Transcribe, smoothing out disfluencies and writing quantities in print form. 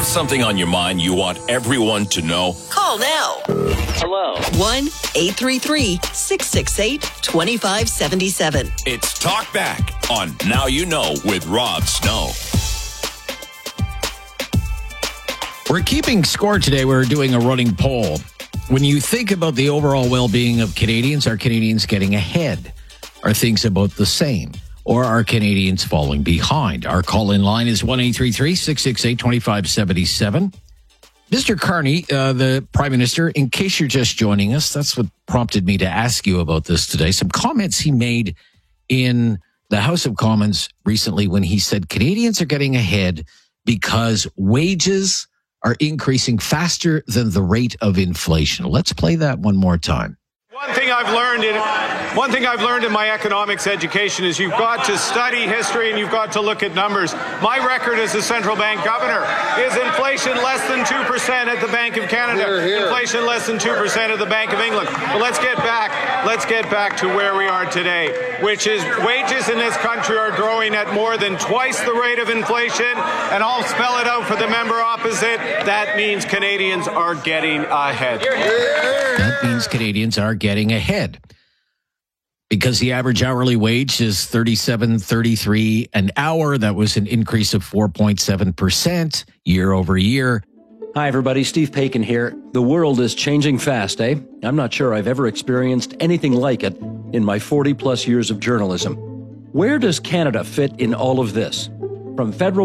Have something on your mind you want everyone to know? Call now. Hello. 1-833-668-2577. It's Talk Back on Now You Know with Rob Snow. We're keeping score today. We're doing a running poll. When you think about the overall well-being of Canadians, are Canadians getting ahead? Are things about the same? Or are Canadians falling behind? Our call-in line is 1-833-668-2577. Mr. Carney, the Prime Minister, in case you're just joining us, that's what prompted me to ask you about this today. Some comments he made in the House of Commons recently when he said Canadians are getting ahead because wages are increasing faster than the rate of inflation. Let's play that one more time. One thing I've learned in my economics education is you've got to study history and you've got to look at numbers. My record as a central bank governor is inflation less than 2% at the Bank of Canada, inflation less than 2% at the Bank of England. But let's get back to where we are today, which is wages in this country are growing at more than twice the rate of inflation, and I'll spell it out for the member opposite. That means Canadians are getting ahead. That means Canadians are getting ahead. Because the average hourly wage is $37.33 an hour. That was an increase of 4.7% year over year. Hi, everybody. Steve Paikin here. The world is changing fast, eh? I'm not sure I've ever experienced anything like it in my 40-plus years of journalism. Where does Canada fit in all of this? From federal